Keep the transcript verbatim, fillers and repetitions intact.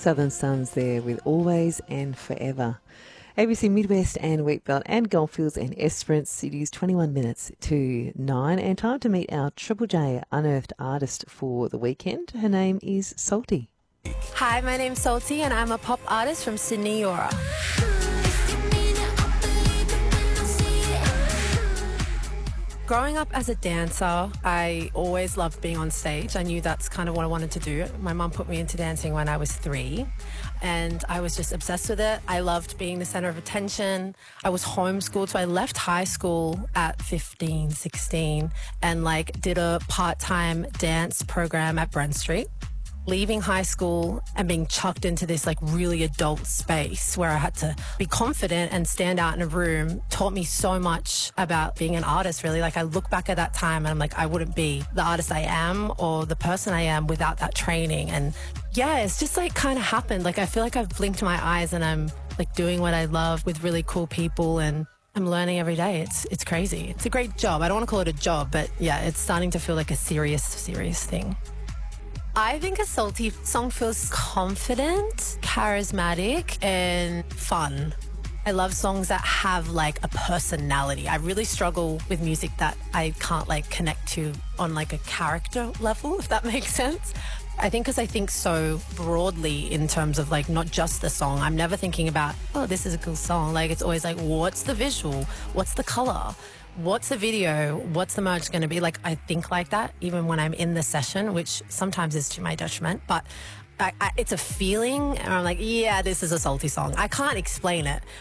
Southern Suns there with Always and Forever. A B C Midwest and Wheatbelt and Goldfields and Esperance. It is twenty-one minutes to nine and time to meet our Triple J Unearthed artist for the weekend. Her name is Salty. Hi, my name's Salty and I'm a pop artist from Sydney, Eora. Growing up as a dancer, I always loved being on stage. I knew that's kind of what I wanted to do. My mum put me into dancing when I was three, and I was just obsessed with it. I loved being the center of attention. I was homeschooled, so I left high school at fifteen, sixteen, and like did a part-time dance program at Brent Street. Leaving high school and being chucked into this like really adult space where I had to be confident and stand out in a room taught me so much about being an artist, really. Like I look back at that time and I'm like, I wouldn't be the artist I am or the person I am without that training. And yeah, it's just like kind of happened. Like I feel like I've blinked my eyes and I'm like doing what I love with really cool people, and I'm learning every day. It's it's crazy. It's a great job. I don't want to call it a job, but yeah, it's starting to feel like a serious, serious thing. I think a Salty song feels confident, charismatic, and fun. I love songs that have like a personality. I really struggle with music that I can't like connect to on like a character level, if that makes sense. I think because I think so broadly in terms of like not just the song. I'm never thinking about, oh, this is a cool song. Like it's always like, what's the visual? What's the color? What's the video? What's the merch going to be? Like, I think like that even when I'm in the session, which sometimes is to my detriment, but I, I, it's a feeling and I'm like, yeah, this is a Salty song. I can't explain it,